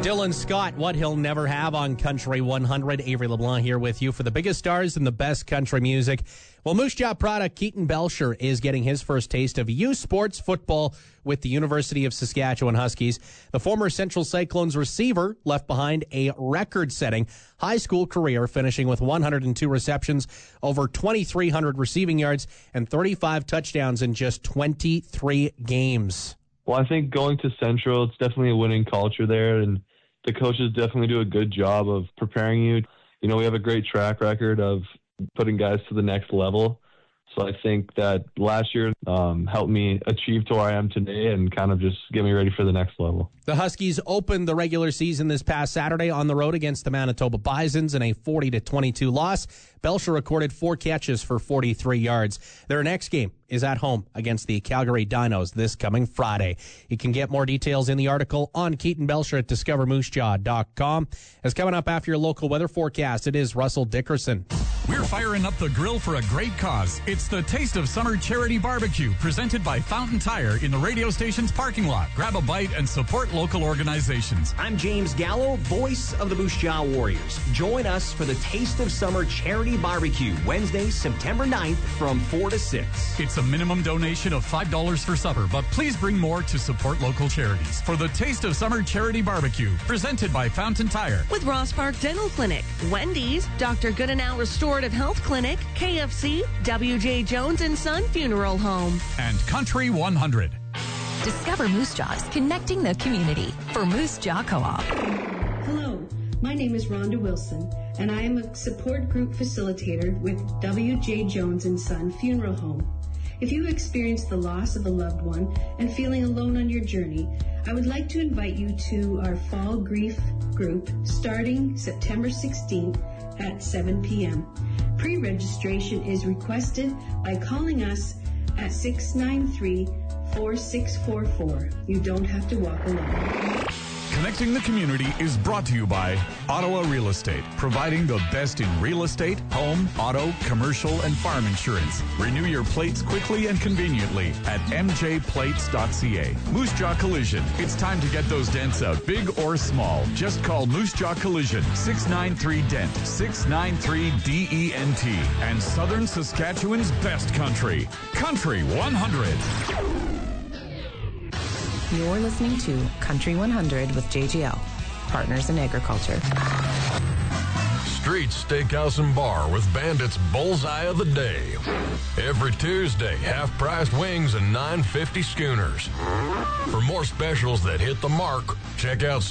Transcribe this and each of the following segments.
Dylan Scott, What He'll Never Have on Country 100. Avery LeBlanc here with you for the biggest stars in the best country music. Well, Moose Jaw product Keaton Belcher is getting his first taste of youth sports football with the University of Saskatchewan Huskies. The former Central Cyclones receiver left behind a record-setting high school career, finishing with 102 receptions, over 2,300 receiving yards, and 35 touchdowns in just 23 games. Well, I think going to Central, it's definitely a winning culture there, and the coaches definitely do a good job of preparing you. You know, we have a great track record of putting guys to the next level. So I think that last year helped me achieve to where I am today and kind of just get me ready for the next level. The Huskies opened the regular season this past Saturday on the road against the Manitoba Bisons in a 40-22 loss. Belcher recorded 4 catches for 43 yards. Their next game is at home against the Calgary Dinos this coming Friday. You can get more details in the article on Keaton Belcher at discovermoosejaw.com. As coming up after your local weather forecast, it is Russell Dickerson. We're firing up the grill for a great cause. It's the Taste of Summer Charity Barbecue, presented by Fountain Tire in the radio station's parking lot. Grab a bite and support local organizations. I'm James Gallo, voice of the Moose Jaw Warriors. Join us for the Taste of Summer Charity Barbecue, Wednesday, September 9th from 4 to 6. It's a minimum donation of $5 for supper, but please bring more to support local charities. For the Taste of Summer Charity Barbecue, presented by Fountain Tire. With Ross Park Dental Clinic, Wendy's, Dr. Goodenow Restorative Health Clinic, KFC, WJ Jones and Son Funeral Home. And Country 100. Discover Moose Jaws, connecting the community for Moose Jaw Co-op. Hello, my name is Rhonda Wilson, and I am a support group facilitator with WJ Jones and Son Funeral Home. If you experience the loss of a loved one and feeling alone on your journey, I would like to invite you to our fall grief group starting September 16th at 7 p.m. Pre-registration is requested by calling us at 693-4644. You don't have to walk alone. Connecting the community is brought to you by Ottawa Real Estate, providing the best in real estate, home, auto, commercial, and farm insurance. Renew your plates quickly and conveniently at mjplates.ca. Moose Jaw Collision. It's time to get those dents out, big or small. Just call Moose Jaw Collision, 693-DENT, 693-DENT, and Southern Saskatchewan's best country, Country 100. You're listening to Country 100 with JGL, Partners in Agriculture. Street Steakhouse and Bar with Bandit's Bullseye of the Day. Every Tuesday, half-priced wings and $9.50 schooners. For more specials that hit the mark, check out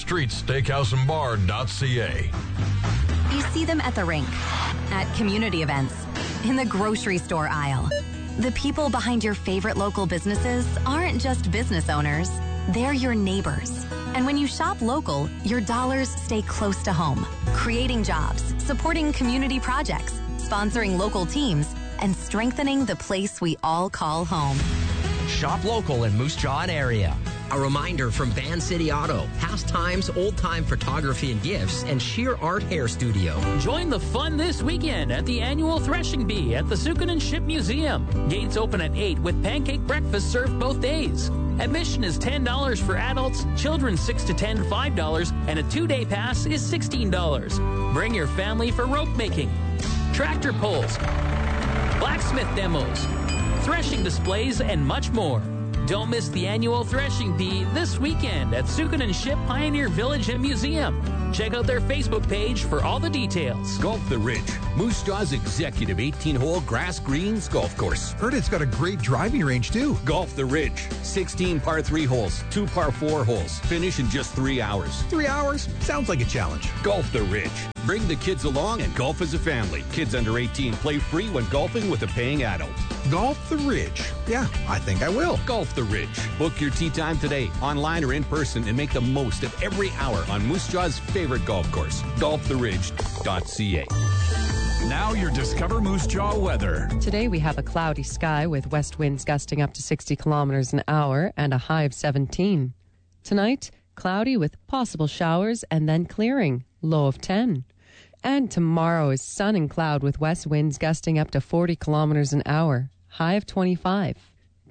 streetsteakhouseandbar.ca. You see them at the rink, at community events, in the grocery store aisle. The people behind your favorite local businesses aren't just business owners. They're your neighbors. And when you shop local, your dollars stay close to home, creating jobs, supporting community projects, sponsoring local teams, and strengthening the place we all call home. Shop local in Moose Jaw and area. A reminder from Van City Auto, Pastimes, Old Time Photography and Gifts, and Sheer Art Hair Studio. Join the fun this weekend at the annual Threshing Bee at the Sukunen Ship Museum. Gates open at 8 with pancake breakfast served both days. Admission is $10 for adults, children 6 to 10, $5, and a 2-day pass is $16. Bring your family for rope making, tractor pulls, blacksmith demos, threshing displays, and much more. Don't miss the annual Threshing Bee this weekend at Sukunen Ship Pioneer Village and Museum. Check out their Facebook page for all the details. Golf the Ridge, Moose Jaw's executive 18-hole grass greens golf course. Heard it's got a great driving range, too. Golf the Ridge, 16 par 3 holes, 2 par 4 holes. Finish in just 3 hours. 3 hours? Sounds like a challenge. Golf the Ridge. Bring the kids along and golf as a family. Kids under 18 play free when golfing with a paying adult. Golf the Ridge. Yeah, I think I will. Golf the Ridge. Book your tee time today, online or in person, and make the most of every hour on Moose Jaw's favorite golf course, golftheridge.ca. Now your Discover Moose Jaw weather. Today we have a cloudy sky with west winds gusting up to 60 kilometers an hour and a high of 17. Tonight, cloudy with possible showers and then clearing, low of 10. And tomorrow is sun and cloud with west winds gusting up to 40 kilometers an hour, high of 25.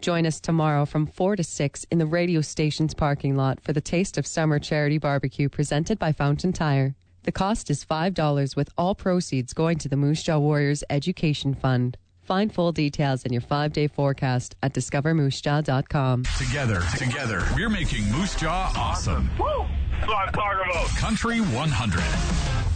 Join us tomorrow from 4 to 6 in the radio station's parking lot for the Taste of Summer charity barbecue presented by Fountain Tire. The cost is $5 with all proceeds going to the Moose Jaw Warriors Education Fund. Find full details in your 5-day forecast at discovermoosejaw.com. Together, we're making Moose Jaw awesome. Woo! That's what I'm talking about. Country 100.